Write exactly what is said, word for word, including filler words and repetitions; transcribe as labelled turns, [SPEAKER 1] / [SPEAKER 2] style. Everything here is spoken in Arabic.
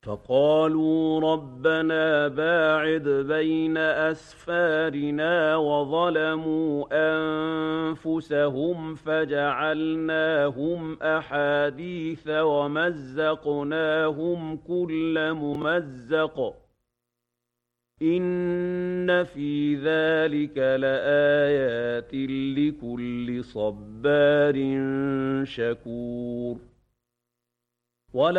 [SPEAKER 1] فقالوا ربنا باعد بين أسفارنا وظلموا أنفسهم فجعلناهم أحاديث ومزقناهم كل ممزق إن في ذلك لآيات لكل صبار شكور